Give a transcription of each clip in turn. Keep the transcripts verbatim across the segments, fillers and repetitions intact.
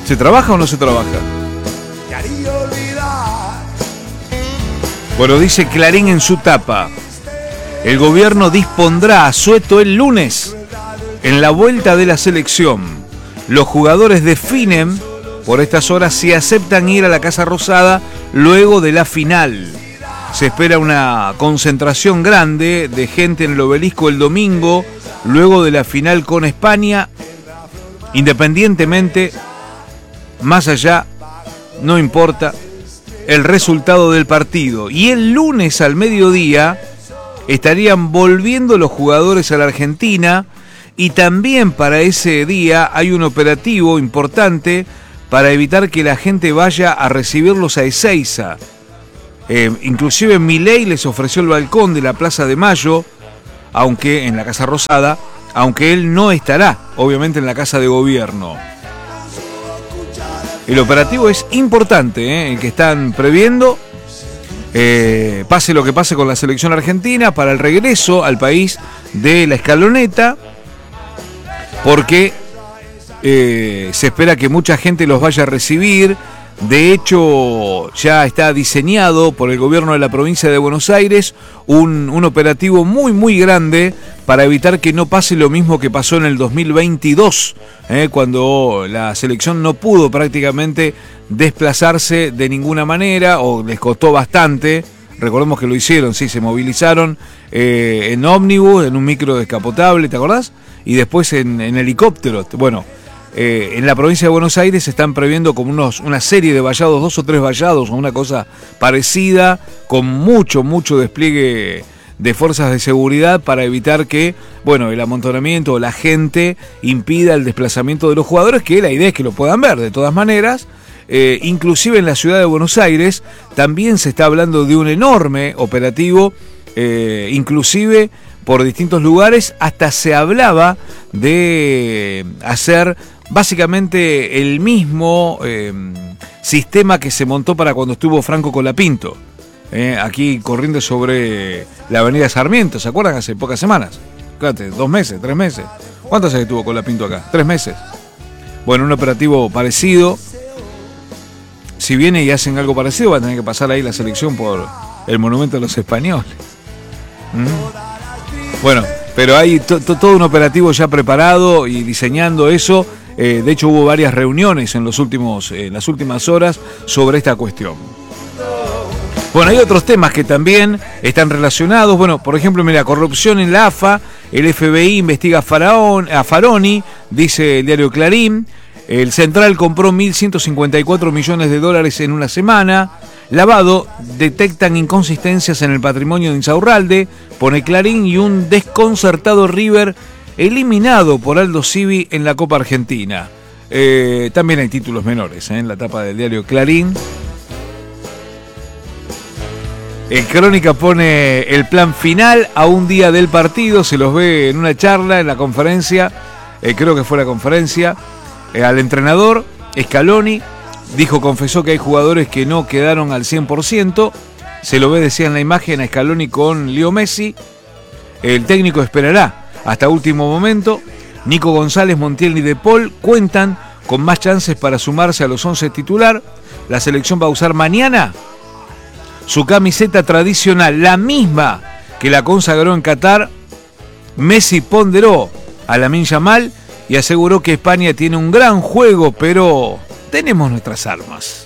¿Se trabaja o no se trabaja? Bueno, dice Clarín en su tapa. El gobierno dispondrá asueto el lunes en la vuelta de la selección. Los jugadores definen por estas horas si aceptan ir a la Casa Rosada luego de la final. Se espera una concentración grande de gente en el Obelisco el domingo, luego de la final con España. Independientemente, más allá, no importa el resultado del partido. Y el lunes al mediodía estarían volviendo los jugadores a la Argentina, y también para ese día hay un operativo importante para evitar que la gente vaya a recibirlos a Ezeiza. Eh, inclusive Milei les ofreció el balcón de la Plaza de Mayo, aunque en la Casa Rosada, aunque él no estará, obviamente, en la Casa de Gobierno. El operativo es importante, ¿eh? El que están previendo, eh, pase lo que pase con la selección argentina, para el regreso al país de la escaloneta, porque eh, se espera que mucha gente los vaya a recibir. De hecho, ya está diseñado por el gobierno de la provincia de Buenos Aires un, un operativo muy muy grande para evitar que no pase lo mismo que pasó en el dos mil veintidós, eh, cuando la selección no pudo prácticamente desplazarse de ninguna manera, o les costó bastante. Recordemos que lo hicieron, sí, se movilizaron eh, en ómnibus, en un micro descapotable, ¿te acordás? Y después en, en helicóptero. Bueno, Eh, en la provincia de Buenos Aires se están previendo como unos, una serie de vallados, dos o tres vallados o una cosa parecida, con mucho, mucho despliegue de fuerzas de seguridad para evitar que, bueno, el amontonamiento o la gente impida el desplazamiento de los jugadores, que la idea es que lo puedan ver de todas maneras. Eh, inclusive en la ciudad de Buenos Aires también se está hablando de un enorme operativo, eh, inclusive por distintos lugares, hasta se hablaba de hacer básicamente el mismo eh, sistema que se montó para cuando estuvo Franco Colapinto, eh, aquí corriendo sobre la avenida Sarmiento, ¿se acuerdan? Hace pocas semanas, fíjate, dos meses, tres meses. ¿Cuántos años estuvo Colapinto acá? Tres meses. Bueno, un operativo parecido. Si viene y hacen algo parecido, va a tener que pasar ahí la selección por el monumento a los españoles. ¿Mm? Bueno, pero hay to- to- todo un operativo ya preparado y diseñando eso. Eh, de hecho, hubo varias reuniones en, los últimos, eh, en las últimas horas sobre esta cuestión. Bueno, hay otros temas que también están relacionados. Bueno, por ejemplo, mira, corrupción en la A F A. El F B I investiga a, Faraón, a Faroni, dice el diario Clarín. El Central compró mil ciento cincuenta y cuatro millones de dólares en una semana. Lavado, detectan inconsistencias en el patrimonio de Insaurralde, pone Clarín, y un desconcertado River eliminado por Aldo Civi en la Copa Argentina. Eh, también hay títulos menores, ¿eh? En la tapa del diario Clarín. El Crónica pone el plan final a un día del partido, se los ve en una charla, en la conferencia, eh, creo que fue la conferencia, eh, al entrenador Scaloni. Dijo, confesó que hay jugadores que no quedaron al cien por ciento. Se lo ve, decía en la imagen, a Scaloni con Leo Messi. El técnico esperará hasta último momento. Nico González, Montiel y De Paul cuentan con más chances para sumarse a los once titular. La selección va a usar mañana su camiseta tradicional, la misma que la consagró en Qatar. Messi ponderó a Lamine Yamal y aseguró que España tiene un gran juego, pero tenemos nuestras armas.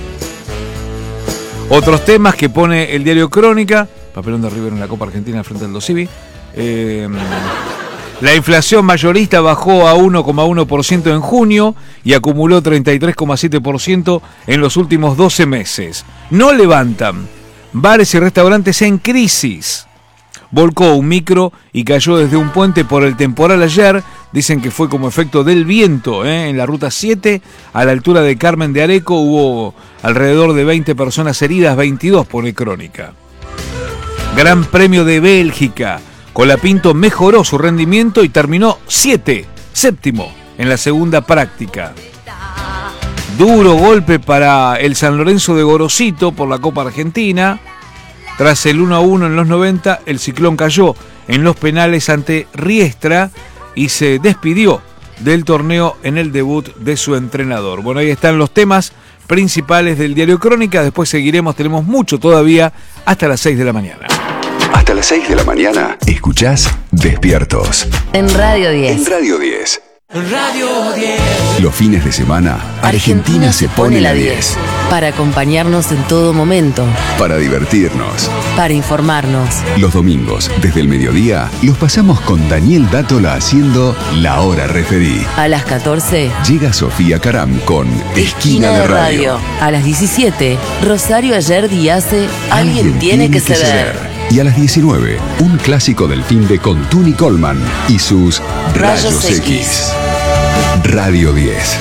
Otros temas que pone el diario Crónica: papelón de River en la Copa Argentina frente al Aldo Civi. Eh, la inflación mayorista bajó a uno coma uno por ciento en junio y acumuló treinta y tres coma siete por ciento en los últimos doce meses. No levantan. Bares y restaurantes en crisis. Volcó un micro y cayó desde un puente por el temporal ayer. Dicen que fue como efecto del viento, ¿eh? En la ruta siete, a la altura de Carmen de Areco, hubo alrededor de veinte personas heridas, veintidós pone Crónica. Gran Premio de Bélgica. Colapinto mejoró su rendimiento y terminó siete, séptimo en la segunda práctica. Duro golpe para el San Lorenzo de Gorosito por la Copa Argentina. Tras el uno a uno en los noventa, el Ciclón cayó en los penales ante Riestra y se despidió del torneo en el debut de su entrenador. Bueno, ahí están los temas principales del diario Crónica. Después seguiremos, tenemos mucho todavía, hasta las seis de la mañana. Hasta las seis de la mañana, escuchás Despiertos. En Radio diez. En Radio diez. Radio diez. Los fines de semana, Argentina, Argentina se pone la diez. Para acompañarnos en todo momento. Para divertirnos. Para informarnos. Los domingos, desde el mediodía, los pasamos con Daniel Dátola haciendo La Hora Referí. A las catorce. Llega Sofía Caram con Esquina, Esquina de, de radio. radio. A las diecisiete, Rosario Ayerdi hace Alguien, Alguien tiene, tiene que, que ceder. ceder. Y a las diecinueve, un clásico del fin de con Tuni Coleman y sus Rayos, Rayos X. X. Radio diez.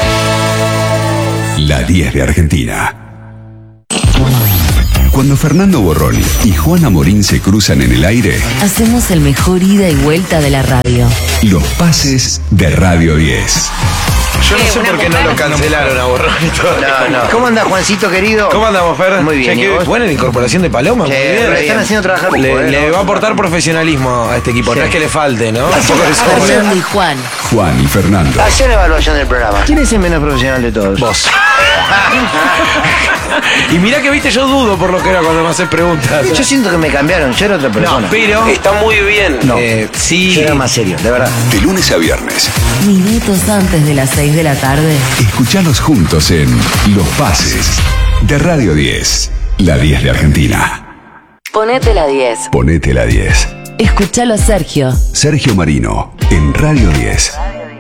La diez de Argentina. Cuando Fernando Borroni y Juana Morín se cruzan en el aire, hacemos el mejor ida y vuelta de la radio. Los pases de Radio diez. Yo no sé por qué no lo cancelaron a Borroni. No, no. ¿Cómo anda, Juancito querido? ¿Cómo andamos, Fer? Muy bien. Che, qué buena la incorporación de Paloma. Sí, muy bien. Le están haciendo trabajar. Le, poder, le ¿no? va a aportar profesionalismo a este equipo. Sí. No es que le falte, ¿no? Fernando y Juan. Juan y Fernando. Hacer la evaluación del programa. ¿Quién es el menos profesional de todos? Vos. Y mirá que viste, yo dudo por lo que era cuando me haces preguntas. Yo siento que me cambiaron, yo era otra persona. No, pero está muy bien. No, eh, sí. Yo era más serio, de verdad. De lunes a viernes. Minutos antes de las seis de la tarde. Escuchalos juntos en Los Pases de Radio diez. La diez de Argentina. Ponete la diez. Ponete la diez. Escuchalo a Sergio. Sergio Marino en Radio diez.